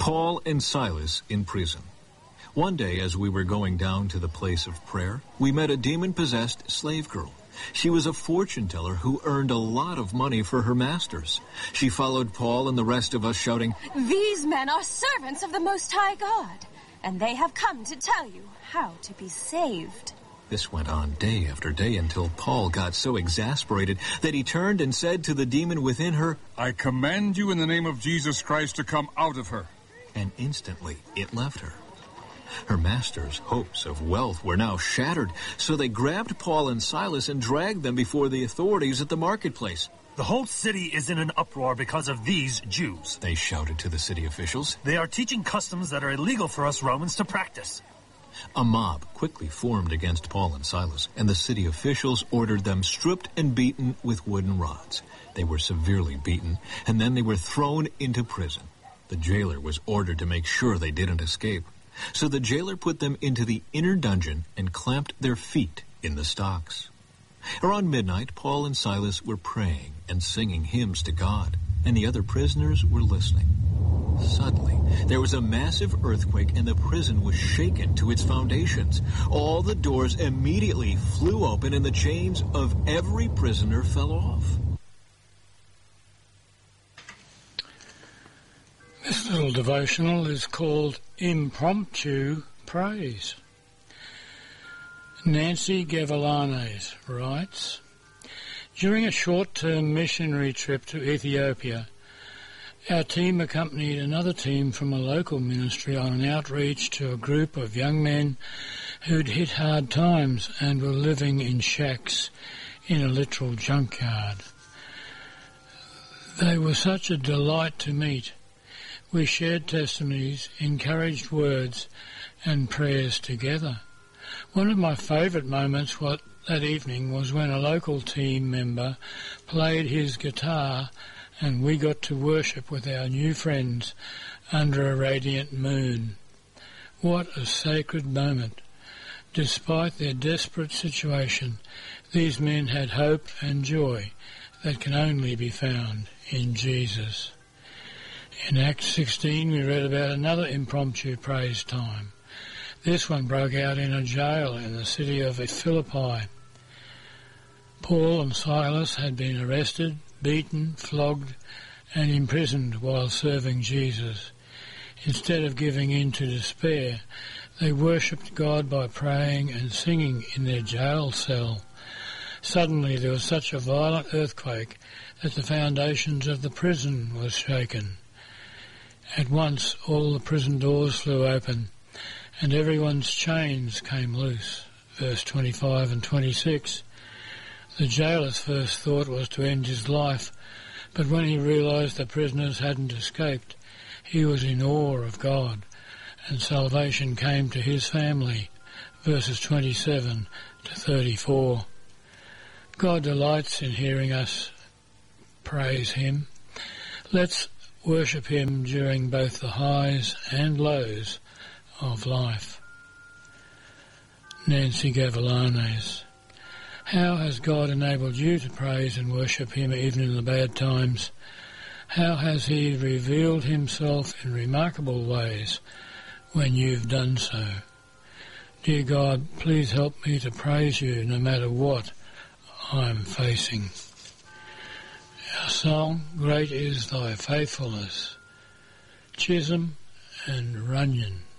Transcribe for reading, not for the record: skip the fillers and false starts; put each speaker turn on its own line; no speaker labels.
Paul and Silas in prison. One day, as we were going down to the place of prayer, we met a demon-possessed slave girl. She was a fortune teller who earned a lot of money for her masters. She followed Paul and the rest of us shouting,
"These men are servants of the Most High God, and they have come to tell you how to be saved."
This went on day after day until Paul got so exasperated that he turned and said to the demon within her,
"I command you in the name of Jesus Christ to come out of her."
And instantly it left her. Her masters' hopes of wealth were now shattered, so they grabbed Paul and Silas and dragged them before the authorities at the marketplace.
"The whole city is in an uproar because of these Jews,"
they shouted to the city officials.
"They are teaching customs that are illegal for us Romans to practice."
A mob quickly formed against Paul and Silas, and the city officials ordered them stripped and beaten with wooden rods. They were severely beaten, and then they were thrown into prison. The jailer was ordered to make sure they didn't escape. So the jailer put them into the inner dungeon and clamped their feet in the stocks. Around midnight, Paul and Silas were praying and singing hymns to God, and the other prisoners were listening. Suddenly, there was a massive earthquake, and the prison was shaken to its foundations. All the doors immediately flew open, and the chains of every prisoner fell off.
This little devotional is called Impromptu Praise. Nancy Gavilanes writes, "During a short-term missionary trip to Ethiopia, our team accompanied another team from a local ministry on an outreach to a group of young men who'd hit hard times and were living in shacks in a literal junkyard. They were such a delight to meet. We shared testimonies, encouraged words, and prayers together. One of my favourite moments that evening was when a local team member played his guitar and we got to worship with our new friends under a radiant moon. What a sacred moment. Despite their desperate situation, these men had hope and joy that can only be found in Jesus." In Acts 16 we read about another impromptu praise time. This one broke out in a jail in the city of Philippi. Paul and Silas had been arrested, beaten, flogged, and imprisoned while serving Jesus. Instead of giving in to despair, they worshipped God by praying and singing in their jail cell. Suddenly there was such a violent earthquake that the foundations of the prison were shaken. At once all the prison doors flew open, and everyone's chains came loose. Verse 25 and 26. The jailer's first thought was to end his life, but when he realised the prisoners hadn't escaped, he was in awe of God, and salvation came to his family. Verses 27 to 34. God delights in hearing us praise him. Let's worship him during both the highs and lows of life. Nancy Gavilanes. How has God enabled you to praise and worship him even in the bad times? How has he revealed himself in remarkable ways when you've done so? Dear God, please help me to praise you no matter what I'm facing. Our song, Great is Thy Faithfulness, Chisholm and Runyon.